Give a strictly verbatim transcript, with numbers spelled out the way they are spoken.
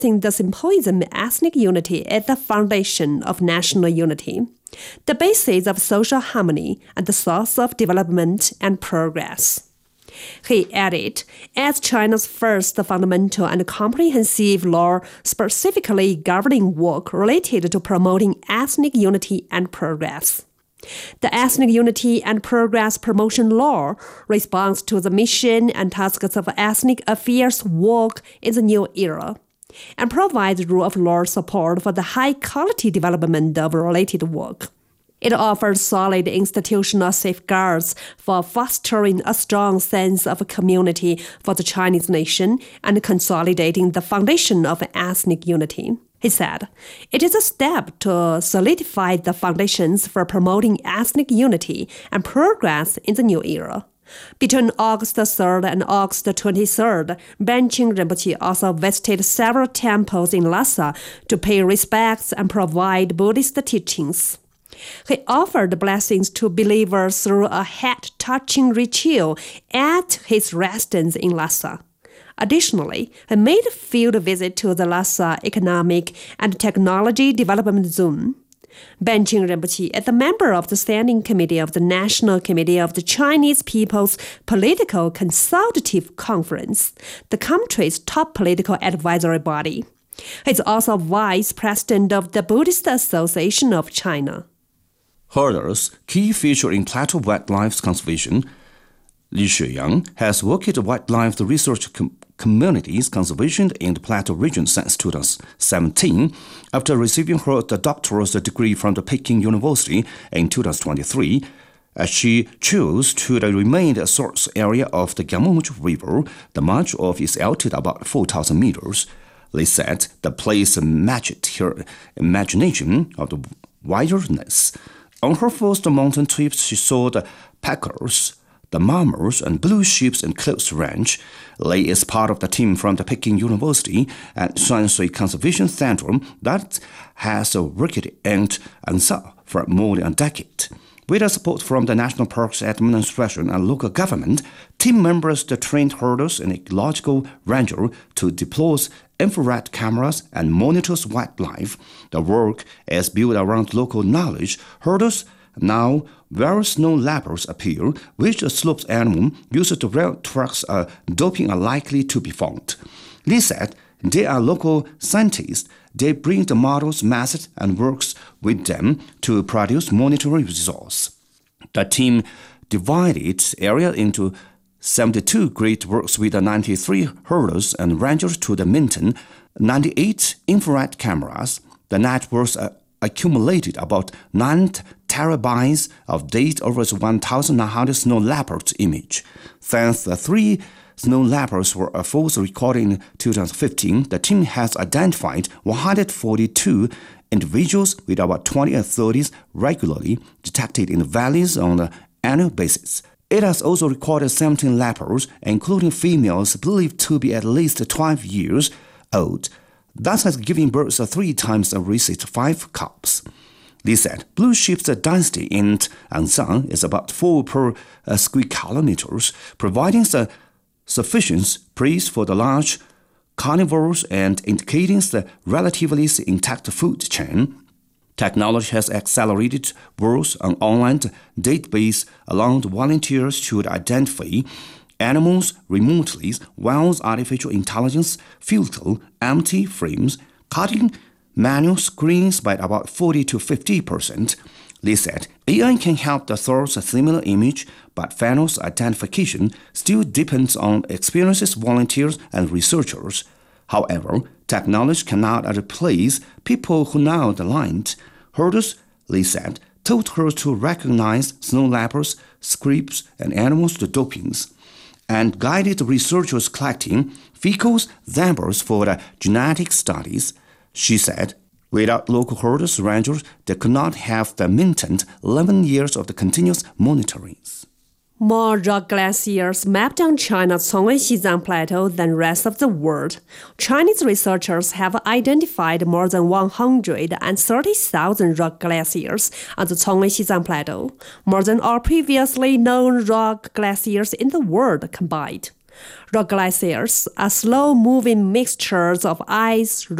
the symposium ethnic unity is the foundation of national unity, the basis of social harmony and the source of development and progress. He added, as China's first fundamental and comprehensive law specifically governing work related to promoting ethnic unity and progress. The Ethnic Unity and Progress Promotion Law responds to the mission and tasks of ethnic affairs work in the new era, and provides rule of law support for the high-quality development of related work. It offers solid institutional safeguards for fostering a strong sense of community for the Chinese nation and consolidating the foundation of ethnic unity. He said, it is a step to solidify the foundations for promoting ethnic unity and progress in the new era. Between August third and August twenty-third, Benching Rinpoche also visited several temples in Lhasa to pay respects and provide Buddhist teachings. He offered blessings to believers through a head-touching ritual at his residence in Lhasa. Additionally, he made a field visit to the Lhasa Economic and Technology Development Zone. Benching Rinpoche is a member of the Standing Committee of the National Committee of the Chinese People's Political Consultative Conference, the country's top political advisory body. He is also vice president of the Buddhist Association of China. Herders, key feature in plateau wildlife conservation. Li Shuyang has worked at wildlife research com- communities conservation in the Plateau region since two thousand seventeen, after receiving her doctorate degree from the Peking University in two thousand twenty-three. As she chose to remain the source area of the Gamuch River, the much of its altitude about four thousand meters. Li said the place matched her imagination of the wilderness. On her first mountain trip, she saw the packers, the mammals and blue sheep in close range. Lei is part of the team from the Peking University and Shuanshui Conservation Center that has worked in Ansa for more than a decade. With the support from the National Parks Administration and local government, team members trained herders and ecological ranger to deploy infrared cameras and monitors wildlife. The work is built around local knowledge. Herders now where snow leopards appear, which slopes animal used to rail trucks are doping are likely to be found. Li said they are local scientists. They bring the models, methods, and works with them to produce monitoring results. The team divided area into seventy-two great works with ninety-three herders and rangers to the maintain ninety-eight infrared cameras. The networks are accumulated about nine terabytes of data over one thousand nine hundred snow leopard images. Since the three snow leopards were first recorded in two thousand fifteen, the team has identified one hundred forty-two individuals with about twenty and thirties regularly detected in the valleys on an annual basis. It has also recorded seventeen leopards, including females believed to be at least twelve years old. That has given birth to three times the recent five cubs. Li said blue sheep's density in Ansan is about four per uh, square kilometers, providing the sufficient prey for the large carnivores and indicating the relatively intact food chain. Technology has accelerated work on online database allowing volunteers to identify animals remotely, while artificial intelligence filter empty frames, cutting manual screens by about forty to fifty percent. Li said A I can help the source a similar image, but final identification still depends on experienced volunteers and researchers. However, technology cannot replace people who know the land. Herders, Li said, taught her to recognize snow leopards, scripts, and animals to dopings, and guided researchers collecting fecal samples for the genetic studies. She said, without local herders rangers, they could not have the maintained eleven years of the continuous monitoring. More rock glaciers mapped on China's Congwen-Xizang Plateau than rest of the world. Chinese researchers have identified more than one hundred thirty thousand rock glaciers on the Congwen-Xizang Plateau, more than all previously known rock glaciers in the world combined. Rock glaciers are slow-moving mixtures of ice,